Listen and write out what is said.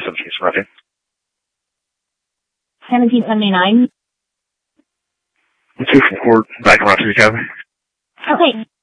1779. 1779. 2 from court, back around to the cabin. Okay.